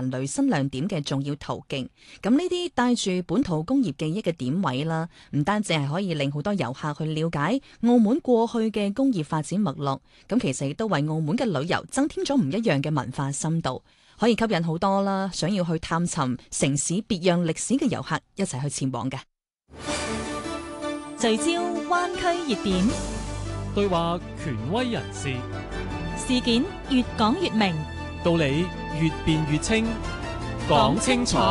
文旅新亮點嘅重要途徑。咁呢啲帶住本土工業記憶嘅點位啦，唔單止係可以令好多遊客去了解澳門過去嘅工業發展脈絡，咁其實亦都為澳門嘅旅遊增添咗唔一樣嘅文化深度，可以吸引好多啦想要去探尋城市別樣歷史嘅遊客一齊去前往嘅。 聚焦灣區熱點， 對話權威人士， 事件越講越明， 道理越辯越清，講清楚。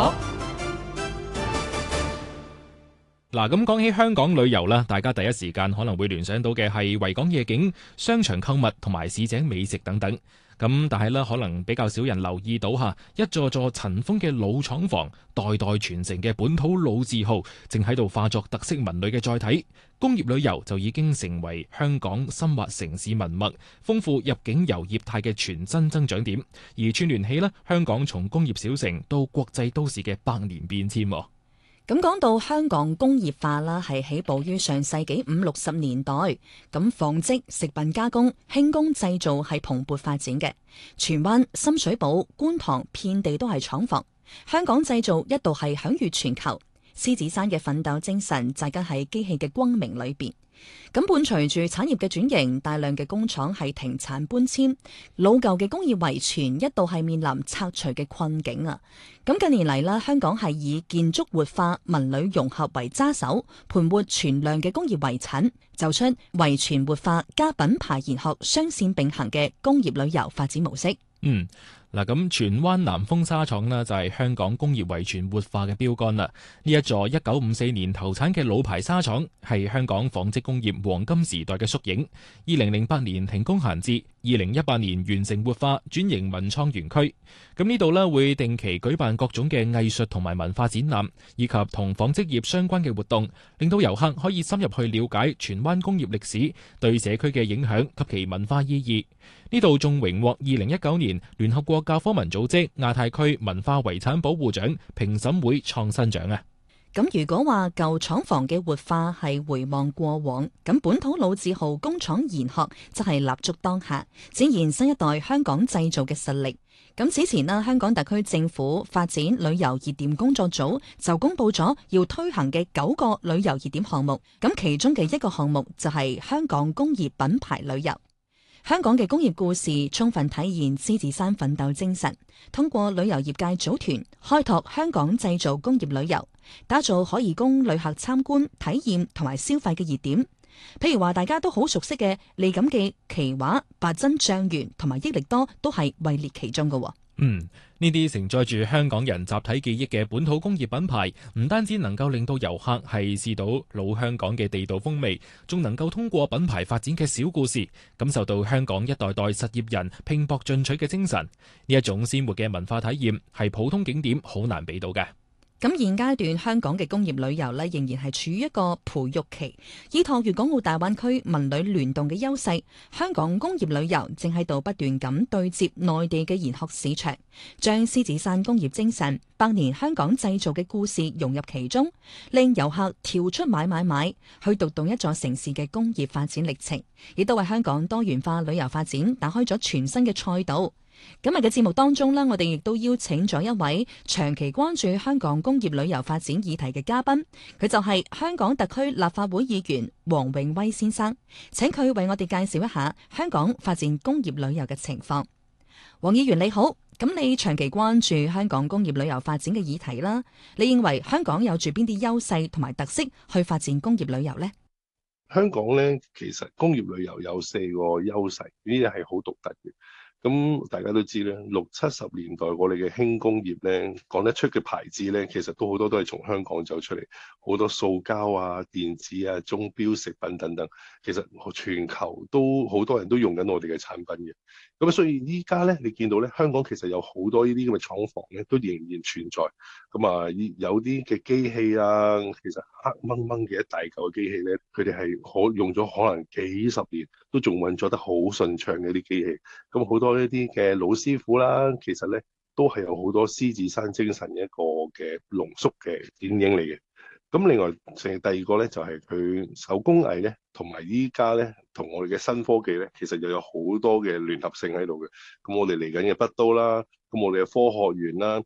嗱，咁講起香港旅遊啦，大家第一時間可能會聯想到嘅係維港夜景、商場購物同埋市井美食等等。咁但係咧，可能比較少人留意到一座座塵封嘅老廠房，代代傳承嘅本土老字號，正喺度化作特色文旅嘅載體。工業旅遊就已經成為香港深挖城市文脈、豐富入境遊業態嘅全新增長點，而串聯起香港從工業小城到國際都市嘅百年變遷。 咁講到香港工業化啦，係起步於上世紀50-60年代。咁紡織、食品加工、輕工製造係蓬勃發展嘅。荃灣、深水埗、觀塘遍地都係廠房，香港製造一度係享譽全球。獅子山嘅奮鬥精神扎根喺機器嘅光明裏邊。咁伴隨住產業嘅轉型，大量嘅工廠係停產搬遷，老舊嘅工業遺傳一度係面臨拆除嘅困境啊！咁近年嚟啦，香港係以建築活化、文旅融合為揸手，盤活存量嘅工業遺產，走出遺傳活化加品牌研學雙線並行嘅工業旅遊發展模式。 嗱，咁荃灣南豐紗廠呢，就係香港工業遺傳活化嘅標杆啦。呢一座1954年投產嘅老牌紗廠係香港紡織工業黃金時代嘅縮影。2008年停工閒置，2018年完成活化轉型文創園區。咁呢度呢，會定期舉辦各種嘅藝術同埋文化展覽，以及同紡織業相關嘅活動，令到遊客可以深入去了解荃灣工業歷史對社區嘅影響及其文化意義。呢度仲榮獲2019年聯合國教科文組織亞太區文化遺產保護獎評審會創新獎啊！ 咁如果話舊廠房嘅活化係回望過往，咁本土老字號工廠研學則係立足當下，展現新一代香港製造嘅實力。咁此前呢，香港特區政府發展旅遊熱點工作組就公布咗要推行嘅9個旅遊熱點項目，咁其中嘅一個項目就係香港工業品牌旅遊。香港嘅工業故事充分體現獅子山奮鬥精神，通過旅遊業界組團開拓香港製造工業旅遊，打造可以供旅客參觀、體驗同埋消費嘅熱點。譬如話大家都好熟悉嘅利錦記、奇華、百珍醬園同埋益力多都係位列其中嘅。 呢啲承載住香港人集體記憶嘅本土工業品牌，唔單止能夠令到遊客係試到老香港嘅地道風味，仲能夠通過品牌發展嘅小故事，感受到香港一代代實業人拼搏進取嘅精神。呢一種鮮活嘅文化體驗，係普通景點好難俾到嘅。 咁現階段香港嘅工業旅遊仍然係處於一個培育期，依託粵港澳大灣區文旅聯動嘅優勢，香港工業旅遊正喺度不斷咁對接內地嘅研學市場，將獅子山工業精神、百年香港製造嘅故事融入其中，令遊客跳出買，去讀懂一座城市嘅工業發展歷程，亦都為香港多元化旅遊發展打開咗全新嘅賽道。今日嘅節目當中呢，我哋亦都邀請咗一位長期關注香港工業旅遊發展議題嘅嘉賓，佢就係香港特區立法會議員黃永威先生，請佢為我哋介紹一下香港發展工業旅遊嘅情況。黃議員你好，咁你長期關注香港工業旅遊發展嘅議題啦，你認為香港有住邊啲優勢同埋特色去發展工業旅遊呢？ 香港咧，其實工業旅遊有4個優勢，呢啲係好獨特嘅。咁大家都知咧，60-70年代我哋嘅輕工業咧，講得出嘅牌子咧，其實都好多都係從香港走出嚟，好多塑膠啊、電子啊、鐘錶、食品等等，其實全球都好多人都用緊我哋嘅產品嘅。咁所以依家咧，你見到咧，香港其實有好多呢啲咁嘅廠房咧，都仍然存在。咁啊，有啲嘅機器啊，其實黑掹掹嘅一大嚿嘅機器咧，佢哋係用咗可能幾十年，都仲運作得好順暢嘅啲機器。咁好多呢啲嘅老師傅啦，其實咧都係有好多獅子山精神一個嘅濃縮嘅剪影嚟嘅。咁另外，第二個咧就係佢手工藝咧，同埋依家咧同我哋嘅新科技咧，其實又有好多嘅聯合性喺度嘅。咁我哋嚟緊嘅北都啦，咁我哋嘅科學園啦，